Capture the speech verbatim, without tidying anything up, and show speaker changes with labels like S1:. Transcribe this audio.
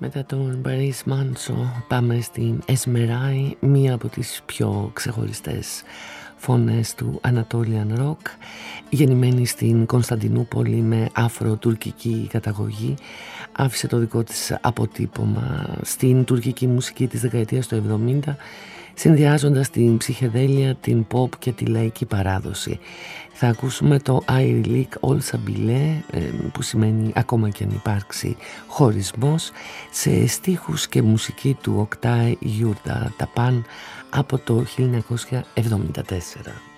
S1: Μετά τον Μπαρίς Μάνσο πάμε στην Εσμεράη, μία από τις πιο ξεχωριστές φωνές του Anatolian Rock. Γεννημένη στην Κωνσταντινούπολη με αφρο-τουρκική καταγωγή, άφησε το δικό της αποτύπωμα στην τουρκική μουσική της δεκαετίας του εβδομήντα, συνδυάζοντας την ψυχεδέλεια, την pop και τη λαϊκή παράδοση. Θα ακούσουμε το Airilik Olsa Bile, που σημαίνει ακόμα και αν υπάρξει χωρισμός, σε στίχους και μουσική του Oktay Yurda Tapan από το χίλια εννιακόσια εβδομήντα τέσσερα.